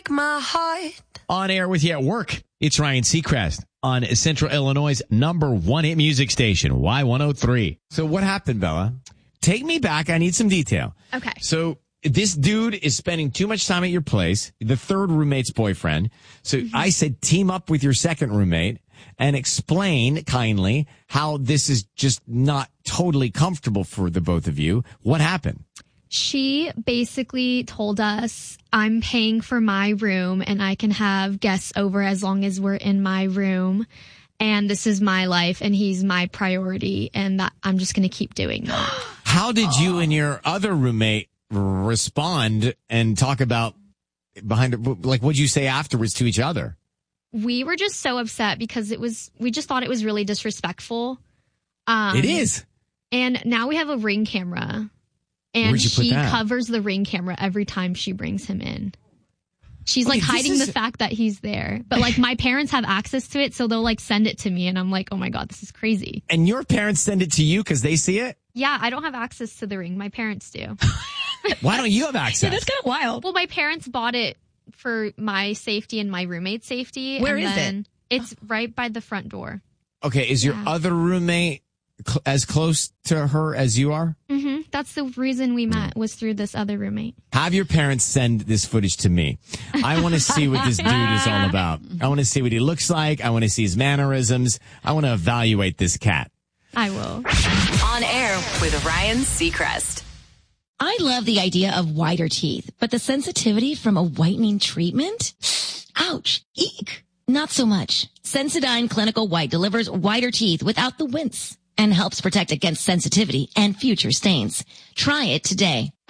break my heart. On air with you at work. It's Ryan Seacrest on Central Illinois' #1 hit music station, Y103. So what happened, Bella? Take me back. I need some detail. Okay. So this dude is spending too much time at your place, the third roommate's boyfriend. So I said, team up with your second roommate and explain kindly how this is just not totally comfortable for the both of you. What happened? She basically told us, I'm paying for my room and I can have guests over as long as we're in my room. And this is my life and he's my priority. And that I'm just going to keep doing that. How did you and your other roommate respond and talk about like, what'd you say afterwards to each other? We were just so upset because we just thought it was really disrespectful. It is. And now we have a Ring camera. And she covers the Ring camera every time she brings him in. She's like hiding the fact that he's there. But like my parents have access to it, so they'll like send it to me. And I'm like, oh my God, this is crazy. And your parents send it to you because they see it? Yeah, I don't have access to the Ring. My parents do. Why don't you have access? Yeah, that's kind of wild. Well, my parents bought it for my safety and my roommate's safety. Where is it? It's right by the front door. Okay, is your other roommate as close to her as you are? Mm-hmm. That's the reason we met, was through this other roommate. Have your parents send this footage to me. I want to see what this dude is all about. I want to see what he looks like. I want to see his mannerisms. I want to evaluate this cat. I will. On air with Ryan Seacrest. I love the idea of whiter teeth, but the sensitivity from a whitening treatment? Ouch. Eek. Not so much. Sensodyne Clinical White delivers whiter teeth without the wince and helps protect against sensitivity and future stains. Try it today.